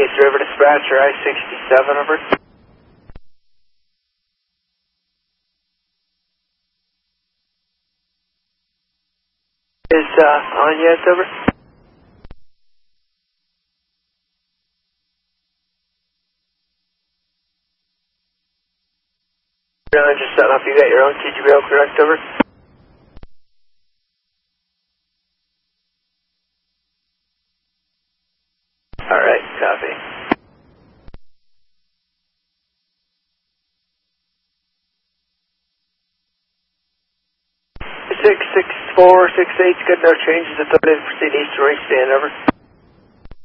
It's River Dispatcher, I-67, over. Is on yet, over? Just setting up, you got your own TGBL, correct, over? Alright, copy. 66468, good, no changes, authority to proceed east to race stand, over.